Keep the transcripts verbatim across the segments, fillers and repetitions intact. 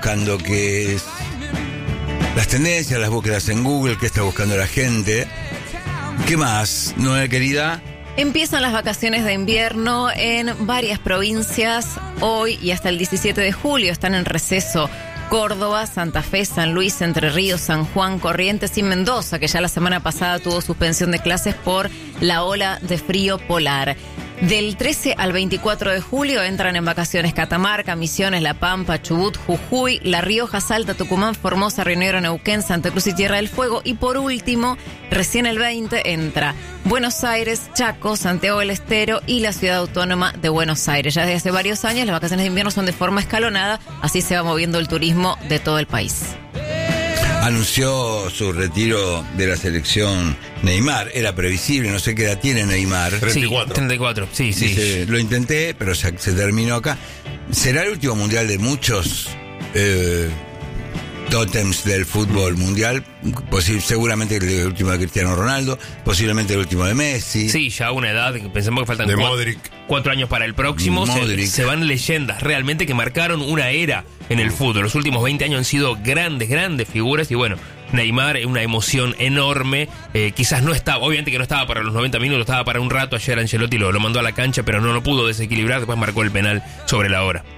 buscando? ¿Qué es? Las tendencias, las búsquedas en Google, ¿qué está buscando la gente? ¿Qué más, Noé, querida? Empiezan las vacaciones de invierno en varias provincias. Hoy y hasta el diecisiete de julio están en receso Córdoba, Santa Fe, San Luis, Entre Ríos, San Juan, Corrientes y Mendoza, que ya la semana pasada tuvo suspensión de clases por la ola de frío polar. Del trece al veinticuatro de julio entran en vacaciones Catamarca, Misiones, La Pampa, Chubut, Jujuy, La Rioja, Salta, Tucumán, Formosa, Río Negro, Neuquén, Santa Cruz y Tierra del Fuego. Y por último, recién el veinte entra Buenos Aires, Chaco, Santiago del Estero y la Ciudad Autónoma de Buenos Aires. Ya desde hace varios años las vacaciones de invierno son de forma escalonada, así se va moviendo el turismo de todo el país. Anunció su retiro de la selección Neymar. Era previsible, no sé qué edad tiene Neymar. treinta y cuatro. Sí, treinta y cuatro, sí, sí. Dice, lo intenté, pero se, se terminó acá. ¿Será el último mundial de muchos eh, tótems del fútbol mundial? Posi- seguramente el último de Cristiano Ronaldo, posiblemente el último de Messi. Sí, ya a una edad, que pensemos que faltan De cuatro, Modric. cuatro años para el próximo. Modric. Se, se van leyendas realmente que marcaron una era en el fútbol. Los últimos veinte años han sido grandes, grandes figuras y bueno, Neymar es una emoción enorme. Eh, quizás no estaba, obviamente que no estaba para los noventa minutos, estaba para un rato. Ayer Ancelotti lo, lo mandó a la cancha, pero no lo pudo desequilibrar. Después marcó el penal sobre la hora.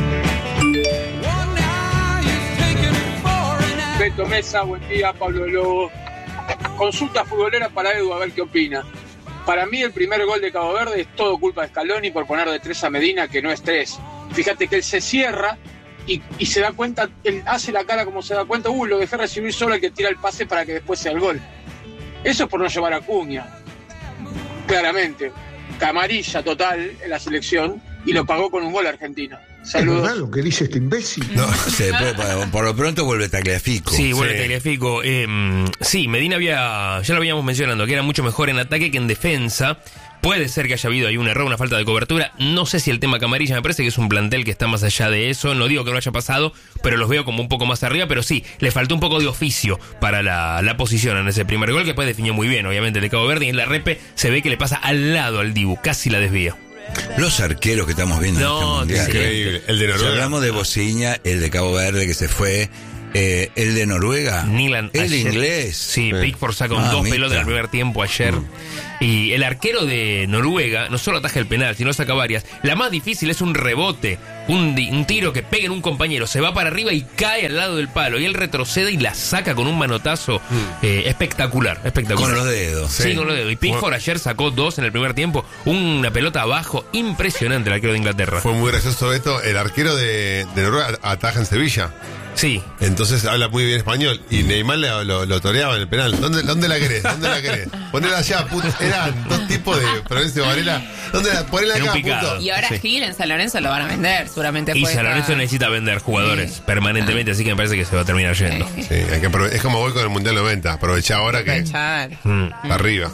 Beto Mesa, buen día, Pablo Lobo. Consulta futbolera para Edu, a ver qué opina. Para mí el primer gol de Cabo Verde es todo culpa de Scaloni por poner de tres a Medina, que no es tres. Fíjate que él se cierra y, y se da cuenta, él hace la cara como se da cuenta, uy, lo dejé recibir solo, el que tira el pase para que después sea el gol. Eso es por no llevar a Cunha. Claramente. Camarilla total en la selección y lo pagó con un gol Argentina. Saludos. ¿Es verdad lo que dice este imbécil? No sé, por, por- por lo pronto vuelve Tagliafico. Sí, bueno, Sí. Tagliafico. Eh, sí, Medina había, ya lo habíamos mencionado, que era mucho mejor en ataque que en defensa. Puede ser que haya habido ahí un error, una falta de cobertura. No sé si el tema Camarilla, me parece que es un plantel que está más allá de eso. No digo que no haya pasado, pero los veo como un poco más arriba. Pero sí, le faltó un poco de oficio para la, la posición en ese primer gol, que después definió muy bien, obviamente, el de Cabo Verde. Y en la repe se ve que le pasa al lado al Dibu, casi la desvía. Los arqueros que estamos viendo No, en este mundial. Increíble. El de Si Noruega. hablamos de Bociña, el de Cabo Verde que se fue, eh, el de Noruega, Nilan el ayer- inglés. Sí, Sí. Pickford saca un Ah, dos mita. pelotas en el primer tiempo ayer. Y el arquero de Noruega no solo ataja el penal, sino saca varias. La más difícil es un rebote, un, di- un tiro que pegue en un compañero, se va para arriba y cae al lado del palo. Y él retrocede y la saca con un manotazo eh, espectacular, espectacular. Con los dedos. Sí, Sí. con los dedos. Y Pickford Bueno. ayer sacó dos en el primer tiempo. Una pelota abajo, impresionante el arquero de Inglaterra. Fue muy gracioso esto. El arquero de, de Noruega ataja en Sevilla. Sí. Entonces habla muy bien español. Y Neymar lo, lo, lo toreaba en el penal. ¿Dónde, ¿Dónde la querés? ¿Dónde la querés? Ponela allá, puto. Eran dos tipos de Florencio Varela. ¿Dónde la? Ponela En un acá, picado. puto. Y ahora Sí. Gil en San Lorenzo lo van a vender, seguramente. Y fue San Lorenzo esta- necesita vender jugadores permanentemente, así que me parece que se va a terminar yendo. Sí. Sí, hay que aprove- es como voy con el Mundial noventa. Aprovechá ahora que Aprovechar. Mm. para arriba.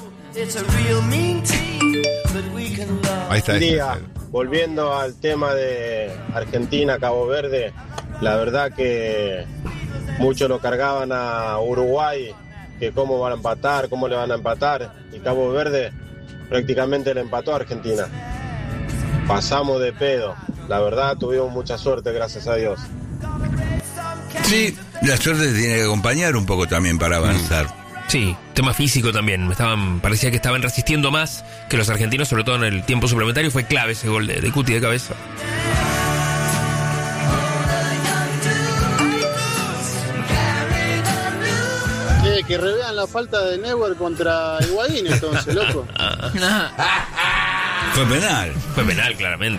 Ahí está. Buen ese. día. Volviendo al tema de Argentina, Cabo Verde, la verdad que muchos lo cargaban a Uruguay, que cómo van a empatar, cómo le van a empatar, y Cabo Verde prácticamente le empató a Argentina. Pasamos de pedo, la verdad tuvimos mucha suerte, gracias a Dios. Sí, la suerte te tiene que acompañar un poco también para avanzar. Sí, tema físico también. Estaban, parecía que estaban resistiendo más que los argentinos, sobre todo en el tiempo suplementario. Fue clave ese gol de, de Cuti de cabeza. Eh, que revean la falta de Neuer contra Higuaín, entonces, loco. Fue penal. Fue penal, claramente.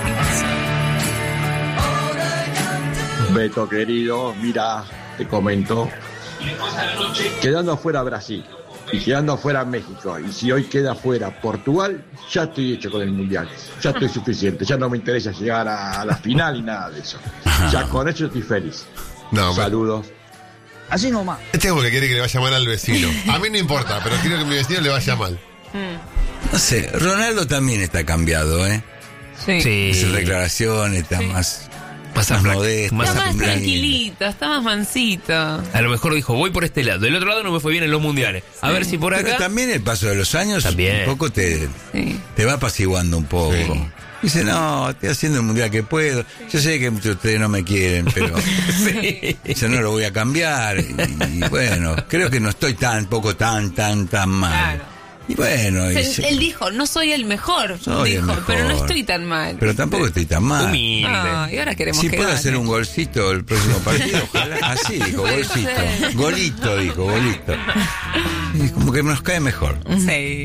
Beto querido, mira, te comento. Quedando afuera Brasil y quedando afuera México, y si hoy queda afuera Portugal, ya estoy hecho con el mundial. Ya estoy suficiente, ya no me interesa llegar a, a la final y nada de eso. Ya con eso estoy feliz. No, me- Saludos. Así nomás. Este es porque quiere que le vaya mal al vecino. A mí no importa, pero quiero que a mi vecino le vaya mal. No sé, Ronaldo también está cambiado, ¿eh? Sí. Sí. Sus declaraciones, está más, Más más apla- modesto, más Está más aplanado. tranquilito, está más mansito. A lo mejor dijo, voy por este lado. Del otro lado no me fue bien en los mundiales. A ver si por Pero acá... también el paso de los años También. un poco te, Sí. te va apaciguando un poco. Sí. Dice, no, estoy haciendo el mundial que puedo. Yo sé que muchos de ustedes no me quieren, pero Sí. yo no lo voy a cambiar. Y, y bueno, creo que no estoy tan, poco tan, tan, tan mal. Claro. Y bueno, y Él, se- él dijo, no soy el mejor, Soy el dijo, mejor. pero no estoy tan mal. pero tampoco estoy tan mal. Humilde. Ah, y ahora queremos Si que puedo gane. hacer un golcito el próximo partido, ojalá. Así dijo, Puede golcito. ser. Golito, dijo, golito. Y como que nos cae mejor. Sí.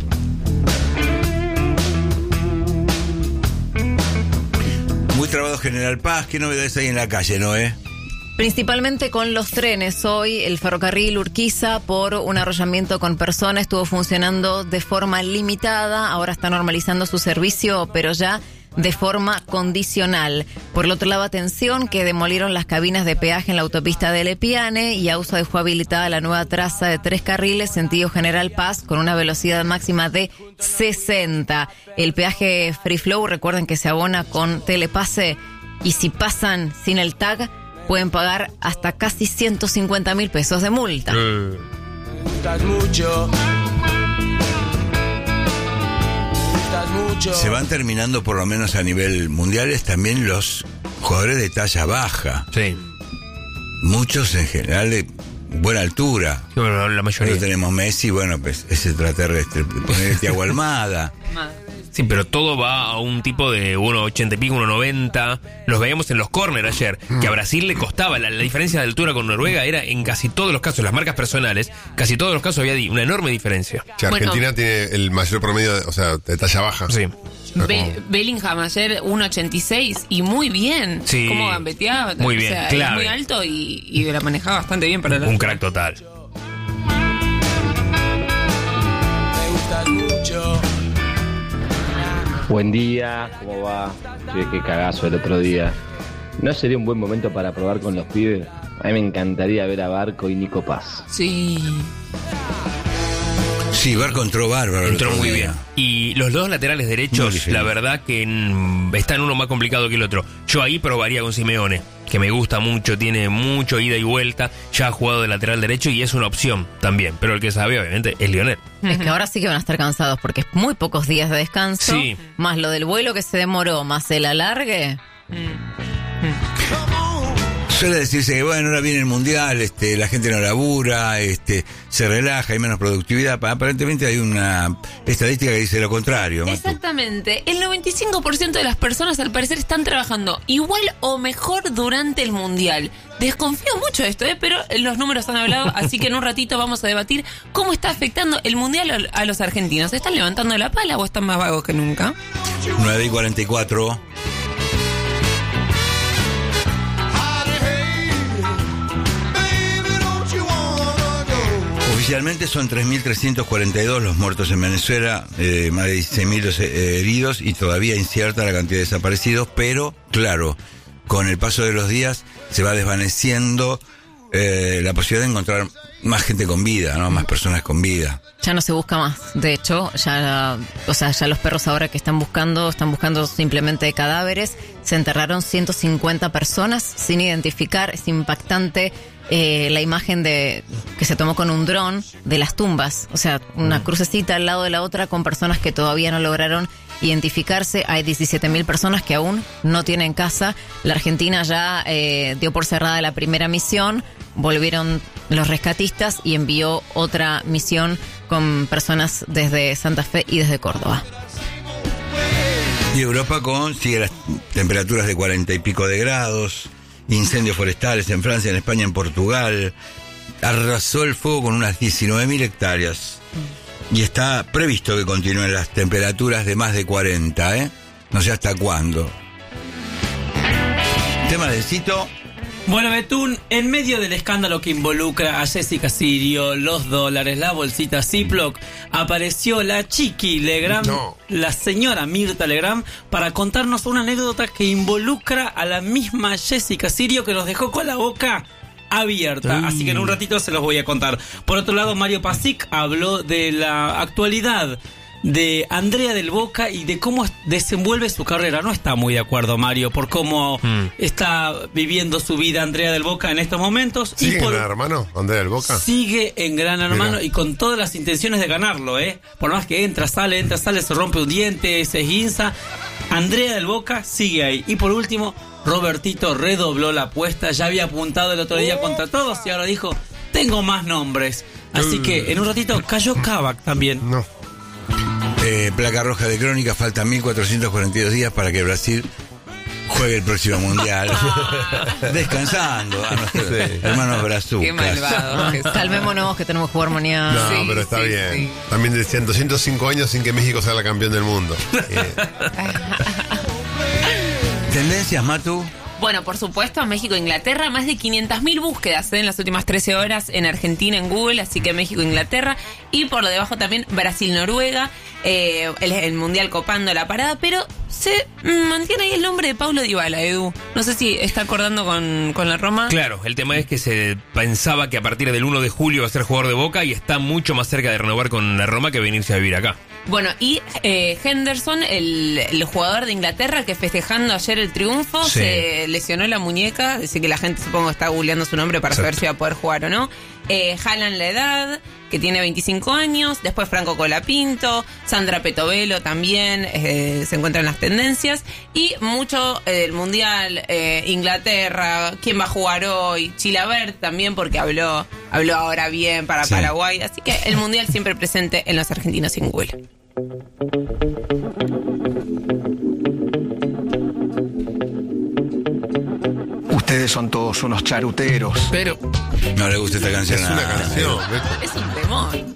Muy trabado General Paz. ¿Qué novedades hay en la calle, Noé? Principalmente con los trenes. Hoy el ferrocarril Urquiza, por un arrollamiento con personas, estuvo funcionando de forma limitada. Ahora está normalizando su servicio, pero ya de forma condicional. Por el otro lado, atención, que demolieron las cabinas de peaje en la autopista de Lepiane y a uso dejó habilitada la nueva traza de tres carriles sentido General Paz con una velocidad máxima de sesenta. El peaje Free Flow, recuerden que se abona con Telepase y si pasan sin el tag pueden pagar hasta casi ciento cincuenta mil pesos de multa. Eh, Se van terminando, por lo menos a nivel mundial, también los jugadores de talla baja. sí. Muchos en general de buena altura. Sí, bueno, la mayoría. Pero tenemos Messi, bueno, pues es extraterrestre. Poner Thiago Almada. Sí, pero todo va a un tipo de uno ochenta y pico, uno noventa. Los veíamos en los corner ayer, que a Brasil le costaba. La, la diferencia de altura con Noruega era en casi todos los casos, las marcas personales, casi todos los casos había di- una enorme diferencia. Que Argentina tiene el mayor promedio, de- o sea, de talla baja. Sí. Be- Bellingham ayer uno ochenta y seis y muy bien. Sí. Cómo gambeteaba. Muy bien, O sea, clave. es muy alto y, y la manejaba bastante bien para la... Un crack total. Buen día, ¿cómo va? Che, qué cagazo el otro día. ¿No sería un buen momento para probar con los pibes? A mí me encantaría ver a Barco y Nico Paz. Sí. Sí, Barco entró bárbaro. el Entró otro muy día. bien. Y los dos laterales Muy derechos, difícil. la verdad que mm, están uno más complicado que el otro. Yo ahí probaría con Simeone, que me gusta mucho, tiene mucho ida y vuelta, ya ha jugado de lateral derecho y es una opción también. Pero el que sabe, obviamente, es Lionel. Es que ahora sí que van a estar cansados porque es muy pocos días de descanso. Sí. Más lo del vuelo que se demoró, más el alargue. Suele decirse que bueno, ahora viene el mundial, este, la gente no labura, este, se relaja, hay menos productividad. Pa- Aparentemente hay una estadística que dice lo contrario. Matu. Exactamente. El noventa y cinco por ciento de las personas al parecer están trabajando igual o mejor durante el mundial. Desconfío mucho de esto, ¿eh? Pero los números han hablado, así que en un ratito vamos a debatir cómo está afectando el mundial a- a los argentinos. ¿Están levantando la pala o están más vagos que nunca? nueve y cuarenta y cuatro. Oficialmente son tres mil trescientos cuarenta y dos los muertos en Venezuela, eh, más de dieciséis mil los, eh, heridos y todavía incierta la cantidad de desaparecidos, pero claro, con el paso de los días se va desvaneciendo eh, la posibilidad de encontrar más gente con vida, ¿no? Más personas con vida. Ya no se busca más. De hecho, ya, o sea, ya los perros ahora que están buscando, están buscando simplemente cadáveres. Se enterraron ciento cincuenta personas sin identificar. Es impactante eh, la imagen de que se tomó con un dron de las tumbas. O sea, una crucecita al lado de la otra con personas que todavía no lograron identificarse. Hay diecisiete mil personas que aún no tienen casa. La Argentina ya eh, dio por cerrada la primera misión. Volvieron los rescatistas y envió otra misión con personas desde Santa Fe y desde Córdoba. Y Europa con sigue las temperaturas de cuarenta y pico de grados, incendios forestales en Francia, en España, en Portugal. Arrasó el fuego con unas diecinueve mil hectáreas. Y está previsto que continúen las temperaturas de más de cuarenta, ¿eh? No sé hasta cuándo. Tema de cito. Bueno, Betún, en medio del escándalo que involucra a Jessica Sirio, los dólares, la bolsita Ziploc, apareció la Chiqui Legrand, No. la señora Mirta Legrand, para contarnos una anécdota que involucra a la misma Jessica Sirio, que nos dejó con la boca abierta. Mm. Así que en un ratito se los voy a contar. Por otro lado, Mario Pasic habló de la actualidad de Andrea del Boca y de cómo desenvuelve su carrera. No está muy de acuerdo, Mario, por cómo mm. está viviendo su vida Andrea del Boca en estos momentos. ¿Sigue y por, en Gran Hermano, Andrea del Boca? Sigue en Gran Hermano. Mira. Y con todas las intenciones de ganarlo, ¿eh? Por más que entra, sale, entra, sale, se rompe un diente, se esguinza. Andrea del Boca sigue ahí. Y por último, Robertito redobló la apuesta. Ya había apuntado el otro día contra todos y ahora dijo, tengo más nombres. Así que en un ratito cayó Kavak también. No. Eh, placa roja de Crónica, faltan mil cuatrocientos cuarenta y dos días para que Brasil juegue el próximo mundial. Descansando a nuestros sí. hermanos brazucas. Qué malvado. Calmémonos que tenemos que jugar mañana. No, sí, pero está sí, bien. Sí. También decían doscientos cinco años sin que México sea la campeón del mundo. eh. ¿Tendencias, Matu? Bueno, por supuesto, a México e Inglaterra, más de quinientas mil búsquedas ¿eh? en las últimas trece horas en Argentina, en Google, así que México e Inglaterra. Y por lo debajo también Brasil-Noruega, eh, el, el Mundial copando la parada, pero se mantiene ahí el nombre de Paulo Dybala, Edu. No sé si está acordando con, con la Roma. Claro, el tema es que se pensaba que a partir del uno de julio va a ser jugador de Boca y está mucho más cerca de renovar con la Roma que venirse a vivir acá. Bueno, y eh, Henderson, el, el jugador de Inglaterra que festejando ayer el triunfo, sí. se lesionó la muñeca, así que la gente supongo está googleando su nombre para Exacto. saber si va a poder jugar o no. Eh, Haaland la edad, que tiene veinticinco años, después Franco Colapinto, Sandra Petovelo también eh, se encuentran en las tendencias, y mucho eh, del Mundial, eh, Inglaterra, quién va a jugar hoy, Chilavert también porque habló, habló ahora bien para sí. Paraguay, así que el Mundial siempre presente en los argentinos sin Google. Ustedes son todos unos charuteros. Pero no le gusta esta canción. Es una canción. Es un temón.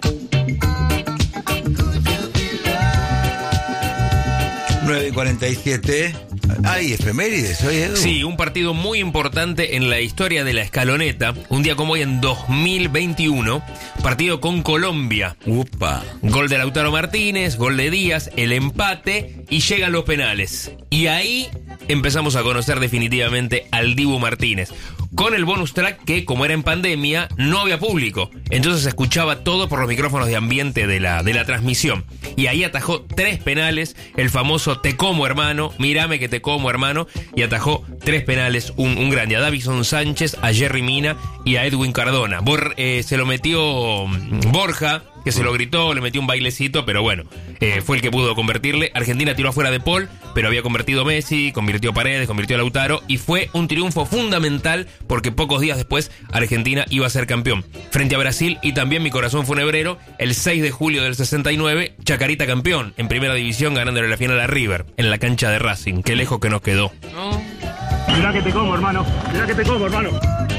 nueve y cuarenta y siete. Hay efemérides hoy, Edu. Sí, un partido muy importante en la historia de la escaloneta. Un día como hoy en dos mil veintiuno. Partido con Colombia. Upa. Gol de Lautaro Martínez, gol de Díaz, el empate y llegan los penales. Y ahí empezamos a conocer definitivamente al Dibu Martínez. Con el bonus track que, como era en pandemia, no había público. Entonces se escuchaba todo por los micrófonos de ambiente de la, de la transmisión. Y ahí atajó tres penales, el famoso te como hermano, mírame que te como hermano. Y atajó tres penales, un, un grande, a Davison Sánchez, a Jerry Mina y a Edwin Cardona. Bor, eh, se lo metió Borja, que se lo gritó, le metió un bailecito, pero bueno, eh, fue el que pudo convertirle. Argentina tiró afuera de Paul, pero había convertido Messi, convirtió Paredes, convirtió a Lautaro, y fue un triunfo fundamental porque pocos días después Argentina iba a ser campeón. Frente a Brasil, y también mi corazón funebrero, el seis de julio del sesenta y nueve, Chacarita campeón, en primera división, ganándole la final a River, en la cancha de Racing. Qué lejos que nos quedó. Oh. Mirá que te como, hermano, mirá que te como, hermano.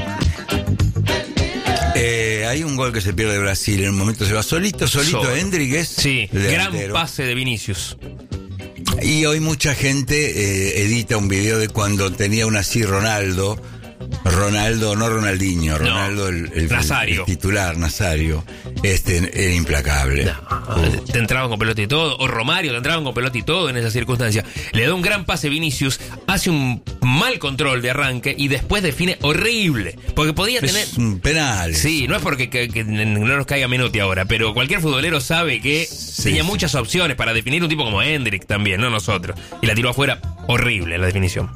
Eh, hay un gol que se pierde Brasil, en un momento se va solito, solito Solo. Hendrick. Sí, gran pase de Vinicius. Y hoy mucha gente eh, edita un video de cuando tenía un así Ronaldo, Ronaldo, no Ronaldinho, Ronaldo, no, el, el, Nazario. el titular, Nazario, este era implacable. No, uh. Te entraban con pelota y todo, o Romario te entraban con pelota y todo en esa circunstancia. Le da un gran pase Vinicius, hace un mal control de arranque y después define horrible, porque podía es tener un penal. Sí, no es porque que, que no nos caiga Menotti ahora, pero cualquier futbolero sabe que sí, tenía sí. muchas opciones para definir un tipo como Hendrick también, no nosotros, y la tiró afuera, horrible la definición.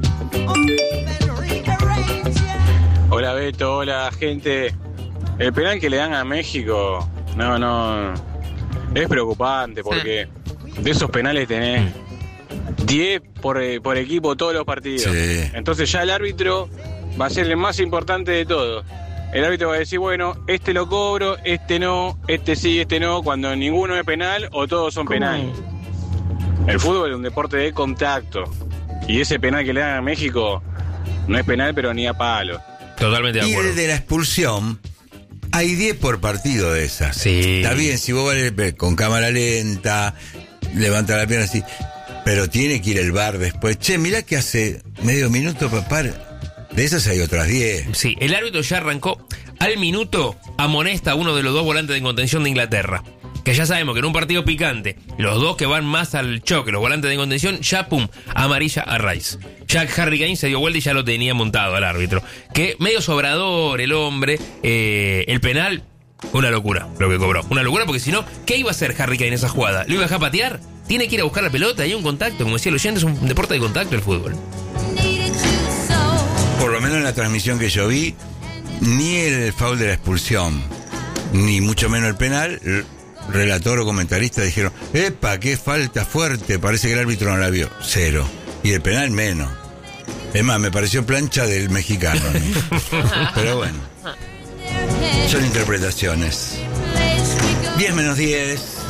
Hola Beto, hola gente. El penal que le dan a México, no, no, es preocupante porque de esos penales tenés diez por, por equipo todos los partidos. Sí. Entonces ya el árbitro va a ser el más importante de todo. El árbitro va a decir, bueno, este lo cobro, este no, este sí, este no, cuando ninguno es penal o todos son penales. El fútbol es un deporte de contacto y ese penal que le dan a México no es penal pero ni a palo. Totalmente de acuerdo. Y desde la expulsión hay diez por partido de esas. Sí. Está bien, si vos vale con cámara lenta, levanta la pierna así, pero tiene que ir el V A R después. Che, mirá que hace medio minuto, papá. De esas hay otras diez. Sí, el árbitro ya arrancó al minuto, amonesta a uno de los dos volantes de contención de Inglaterra. Que ya sabemos que en un partido picante, los dos que van más al choque, los volantes de contención, ya pum, amarilla a Rice. Jack Harry Kane se dio vuelta y ya lo tenía montado al árbitro. Que medio sobrador el hombre, eh, el penal Una locura lo que cobró. Una locura porque si no, ¿qué iba a hacer Harry Kane en esa jugada? ¿Lo iba a dejar patear? Tiene que ir a buscar la pelota, hay un contacto. Como decía el oyente, es un deporte de contacto el fútbol. Por lo menos en la transmisión que yo vi, ni el foul de la expulsión, ni mucho menos el penal, el relator o comentarista dijeron, ¡epa, qué falta fuerte! Parece que el árbitro no la vio. Cero. Y el penal menos. Es más, me pareció plancha del mexicano a mí. Pero bueno, son interpretaciones. diez menos diez.